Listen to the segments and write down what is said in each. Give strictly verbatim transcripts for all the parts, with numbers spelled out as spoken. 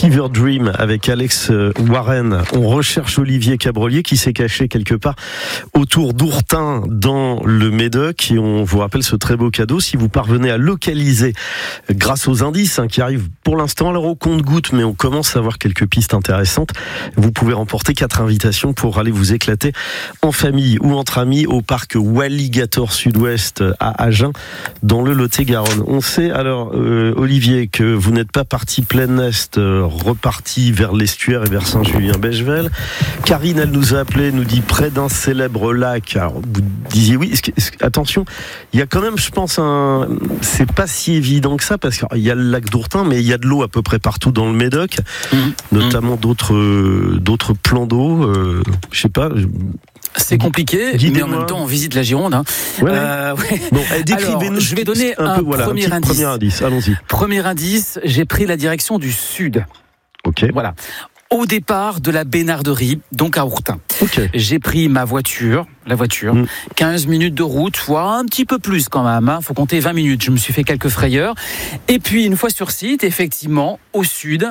Fever Dream avec Alex Warren. On recherche Olivier Cabrolier qui s'est caché quelque part autour d'Ourtin dans le Médoc, et on vous rappelle ce très beau cadeau si vous parvenez à localiser grâce aux indices hein, qui arrivent pour l'instant alors au compte-gouttes, mais on commence à avoir quelques pistes intéressantes. Vous pouvez remporter quatre invitations pour aller vous éclater en famille ou entre amis au parc Walligator Sud-Ouest à Agen dans le Lot-et-Garonne. On sait alors euh, Olivier que vous n'êtes pas parti plein est, euh, reparti vers l'estuaire et vers Saint-Julien-Bechevel. Karine, elle nous a appelé, nous dit près d'un célèbre lac. Alors vous disiez oui, est-ce que, est-ce que, attention, il y a quand même, je pense, un, c'est pas si évident que ça parce qu'il y a le lac d'Ourtin, mais il y a de l'eau à peu près partout dans le Médoc, mmh. notamment mmh. d'autres, euh, d'autres plans d'eau. Euh, je sais pas. C'est compliqué, mais en même temps, on visite la Gironde. Hein. Ouais. Euh, ouais. Bon, décrivez-nous. Alors, je vais donner un, un peu, voilà, premier, un indice. premier indice. Allons-y. Premier indice, j'ai pris la direction du sud. Ok. Voilà. Au départ de la Bénarderie, donc à Ourtin. Okay. J'ai pris ma voiture, la voiture, mmh. quinze minutes de route, voire un petit peu plus quand même, hein. Faut compter vingt minutes, je me suis fait quelques frayeurs. Et puis, une fois sur site, effectivement, au sud,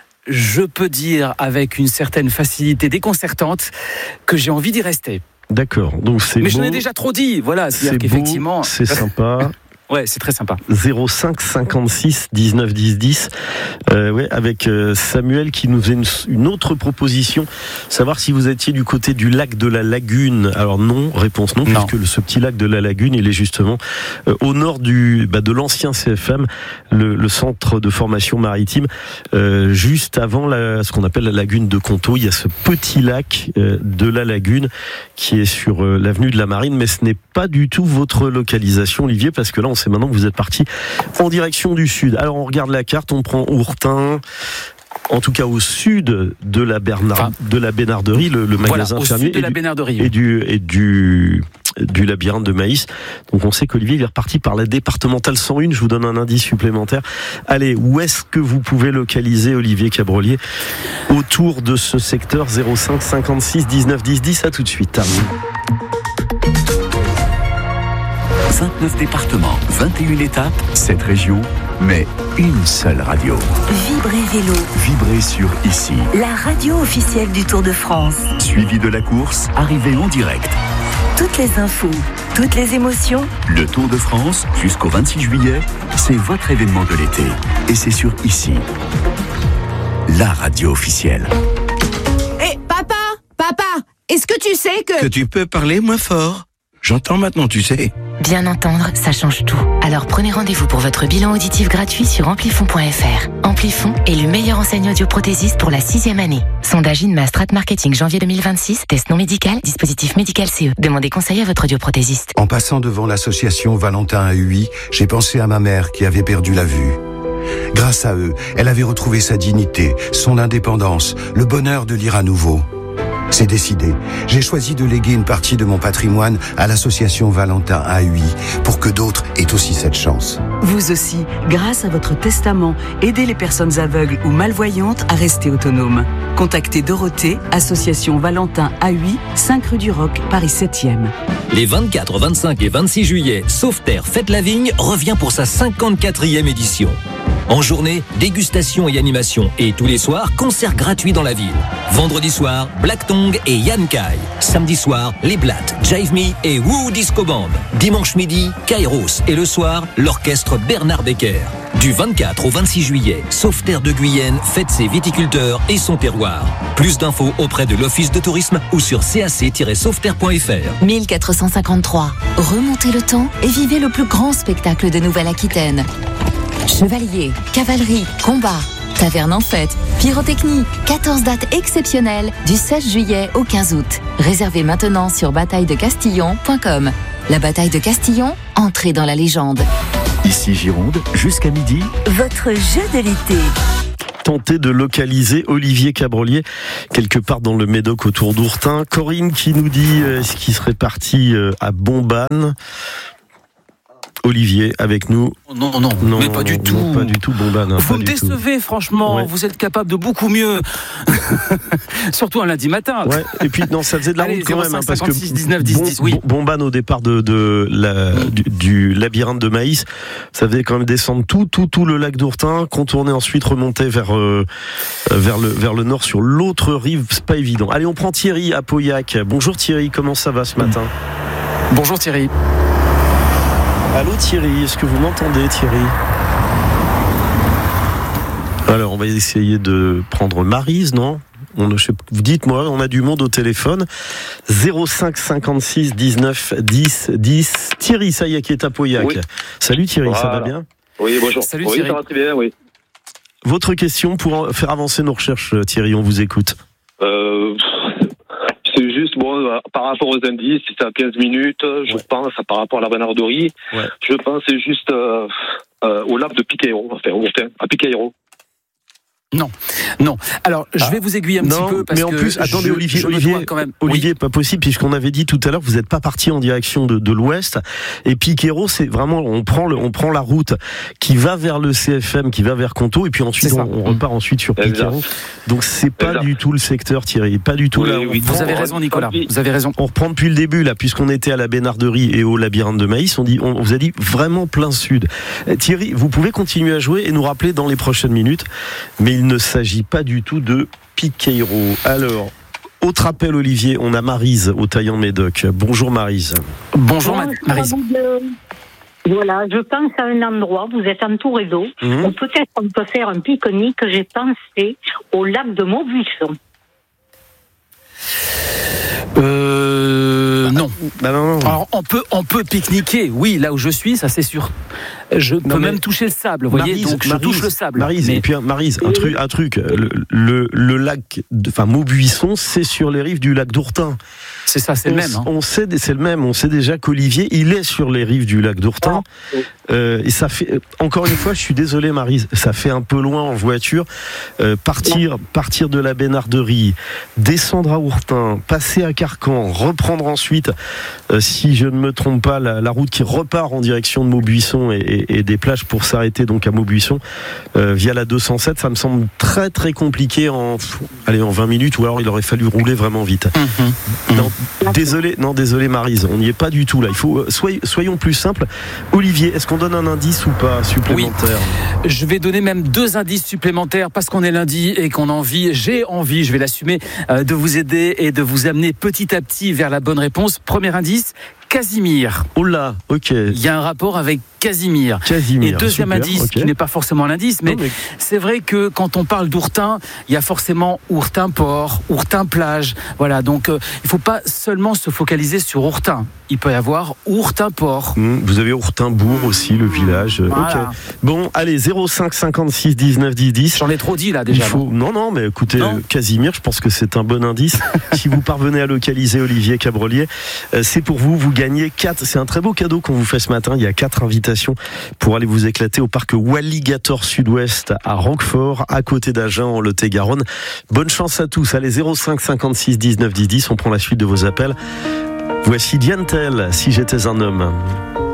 je peux dire avec une certaine facilité déconcertante que j'ai envie d'y rester. D'accord, donc c'est Mais beau, je l'ai déjà trop dit, voilà, c'est-à-dire c'est qu'effectivement... beau, c'est sympa... Ouais, c'est très sympa. zéro cinq cinquante-six dix-neuf dix dix. Euh, ouais, avec euh, Samuel qui nous faisait une, une autre proposition, savoir si vous étiez du côté du lac de la Lagune. Alors non, réponse non, non. puisque ce petit lac de la Lagune, il est justement euh, au nord du bah, de l'ancien C F M, le, le centre de formation maritime, euh, juste avant la, ce qu'on appelle la lagune de Conto. Il y a ce petit lac euh, de la Lagune qui est sur euh, l'avenue de la Marine, mais ce n'est pas du tout votre localisation, Olivier, parce que là on c'est maintenant que vous êtes parti en direction du sud. Alors on regarde la carte, on prend Ourtin, en tout cas au sud de la, Bernard, enfin, de la Bénarderie, le, le magasin voilà, fermier, au sud de la Bénarderie, et du et du du labyrinthe de maïs. Donc on sait qu'Olivier il est reparti par la départementale cent un. Je vous donne un indice supplémentaire. Allez, où est-ce que vous pouvez localiser Olivier Cabrolier autour de ce secteur? Zéro cinq cinquante-six dix-neuf dix dix. À tout de suite. vingt-neuf départements, vingt et une étapes, sept régions, mais une seule radio. Vibrez Vélo. Vibrez sur Ici. La radio officielle du Tour de France. Suivi de la course, arrivée en direct. Toutes les infos, toutes les émotions. Le Tour de France, jusqu'au vingt-six juillet, c'est votre événement de l'été. Et c'est sur Ici. La radio officielle. Hé, hey, papa, papa, est-ce que tu sais que... Que tu peux parler moins fort? J'entends maintenant, tu sais. Bien entendre, ça change tout. Alors prenez rendez-vous pour votre bilan auditif gratuit sur amplifon point f r. Amplifon est le meilleur enseigne audioprothésiste pour la sixième année. Sondage INMA Strat Marketing janvier deux mille vingt-six. Test non médical, dispositif médical C E. Demandez conseil à votre audioprothésiste. En passant devant l'association Valentin A U I, j'ai pensé à ma mère qui avait perdu la vue. Grâce à eux, elle avait retrouvé sa dignité, son indépendance, le bonheur de lire à nouveau. C'est décidé. J'ai choisi de léguer une partie de mon patrimoine à l'association Valentin A U I pour que d'autres aient aussi cette chance. Vous aussi, grâce à votre testament, aidez les personnes aveugles ou malvoyantes à rester autonomes. Contactez Dorothée, association Valentin A U I, cinq rue du Roc, Paris septième. Les vingt-quatre, vingt-cinq et vingt-six juillet, Sauveterre Fête la Vigne revient pour sa cinquante-quatrième édition. En journée, dégustation et animation. Et tous les soirs, concert gratuit dans la ville. Vendredi soir, Black Tongue et Yann Kai. Samedi soir, Les Blattes, Jive Me et Woo Disco Band. Dimanche midi, Kairos. Et le soir, l'orchestre Bernard Becker. Du vingt-quatre au vingt-six juillet, Sauveterre de Guyenne fête ses viticulteurs et son terroir. Plus d'infos auprès de l'Office de tourisme ou sur cac tiret sauveterre point f r. mille quatre cent cinquante-trois. Remontez le temps et vivez le plus grand spectacle de Nouvelle-Aquitaine. Chevalier, cavalerie, combat, taverne en fête, pyrotechnie, quatorze dates exceptionnelles du seize juillet au quinze août. Réservez maintenant sur bataille de castillon point com. La bataille de Castillon, entrez dans la légende. Ici Gironde, jusqu'à midi. Votre jeu de l'été. Tenter de localiser Olivier Cabrolier quelque part dans le Médoc autour d'Ourtin. Corinne qui nous dit euh, ce qui serait parti euh, à Bombane. Olivier avec nous. Non, non, non mais pas du non, tout. Non, pas du tout, Bomban. Vous me décevez, tout. franchement. Ouais. Vous êtes capable de beaucoup mieux. Surtout un lundi matin. Ouais. Et puis, non, ça faisait de la Allez, route quand même. Hein, parce que dix-neuf, dix, dix, oui. Bomban, au départ de, de la, mmh. du, du labyrinthe de maïs, ça faisait quand même descendre tout, tout, tout le lac d'Ourtin, contourner ensuite, remonter vers, euh, vers, le, vers le nord sur l'autre rive. C'est pas évident. Allez, on prend Thierry à Pauillac. Bonjour Thierry, comment ça va ce matin ? Bonjour Thierry. Allô Thierry, est-ce que vous m'entendez Thierry ? Alors on va essayer de prendre Maryse, non ? on, je, Vous dites-moi, on a du monde au téléphone. zéro cinq cinquante-six dix-neuf dix dix. Thierry, ça y est, qui est à Pauillac. Oui. Salut Thierry, voilà. Ça va bien ? Oui, bonjour. Salut oui, Thierry. Ça va très bien, oui. Votre question pour faire avancer nos recherches, Thierry, on vous écoute. Euh... C'est juste, bon, par rapport aux indices, c'est à quinze minutes, je ouais. pense, par rapport à la Bernarderie, ouais. je pense c'est juste euh, euh, au lac de Piqueiro, enfin, au Ourtin, à Piqueiro. Non, non. Alors, je vais ah, vous aiguiller un non, petit peu parce mais en que plus, attendez, je, Olivier, je Olivier, quand même. Olivier, oui. pas possible puisqu'on avait dit tout à l'heure que vous n'êtes pas parti en direction de, de l'ouest. Et Piqueiro, c'est vraiment, on prend le, on prend la route qui va vers le C F M, qui va vers Conto, et puis ensuite on, on repart ensuite sur Piqueiro. Donc c'est pas exact. Du tout le secteur, Thierry, pas du tout oui, là. Oui, vous prend, avez raison, Nicolas. Vous avez raison. On reprend depuis le début là, puisqu'on était à la Bernarderie et au labyrinthe de maïs. On dit, on vous a dit vraiment plein sud. Thierry, vous pouvez continuer à jouer et nous rappeler dans les prochaines minutes, mais il ne s'agit pas du tout de Piqueiro. Alors, autre appel, Olivier, on a Maryse au Taillan-Médoc. Bonjour Maryse. Bonjour Maryse. Voilà, je pense à un endroit, vous êtes entouré d'eau, mmh. peut-être on peut faire un pique-nique, j'ai pensé au lac de Maubuisson. Euh, non. Bah non, non. Alors, on peut, on peut pique-niquer, oui, là où je suis, ça c'est sûr. Je non, peux même toucher le sable, vous voyez, donc je Maryse, touche le sable. Maryse, mais... et puis Maryse, un truc, un truc, le, le, le lac, enfin Maubuisson, c'est sur les rives du lac d'Ourtin. C'est ça, c'est on, le même. Hein. On sait, c'est le même. On sait déjà qu'Olivier, il est sur les rives du lac d'Ourtin. Ah. Euh, et ça fait, encore une fois, je suis désolé, Maryse, ça fait un peu loin en voiture. Euh, partir, partir de la Bernarderie, descendre à Ourtin, passer à Carcan, reprendre ensuite, euh, si je ne me trompe pas, la, la route qui repart en direction de Maubuisson et, et, et des plages pour s'arrêter donc à Maubuisson euh, via la deux cent sept. Ça me semble très très compliqué en, allez, en vingt minutes, ou alors il aurait fallu rouler vraiment vite. Mmh. Non, désolé, non, désolé, Maryse, on n'y est pas du tout là. Il faut, soyez, soyons plus simples. Olivier, est-ce qu'on donne un indice ou pas supplémentaire ? Oui, je vais donner même deux indices supplémentaires parce qu'on est lundi et qu'on a envie, j'ai envie, je vais l'assumer, euh, de vous aider et de vous amener petit à petit vers la bonne réponse. Premier indice, Casimir. Oh là, ok. Il y a un rapport avec Casimir. Casimir. Et deuxième super, indice, okay. qui n'est pas forcément un indice, mais, non, mais c'est vrai que quand on parle d'Ourtin, il y a forcément Ourtin-Port, Ourtin-Plage. Voilà, donc euh, il ne faut pas seulement se focaliser sur Ourtin. Il peut y avoir Ourtin-Port. Mmh, vous avez Ourtin-Bourg aussi, le village. Voilà. Okay. Bon, allez, zéro cinq cinquante-six dix-neuf dix dix. J'en ai trop dit là déjà. Il faut... Non, non, mais écoutez, non. Casimir, je pense que c'est un bon indice. Si vous parvenez à localiser Olivier Cabrolier, euh, c'est pour vous, vous gagnez quatre. C'est un très beau cadeau qu'on vous fait ce matin. Il y a quatre invitations pour aller vous éclater au parc Walligator Sud-Ouest à Roquefort, à côté d'Agen, en Lot-et-Garonne. Bonne chance à tous. Allez, zéro cinq cinquante-six dix-neuf dix dix. On prend la suite de vos appels. Voici Diane Tell, Si j'étais un homme.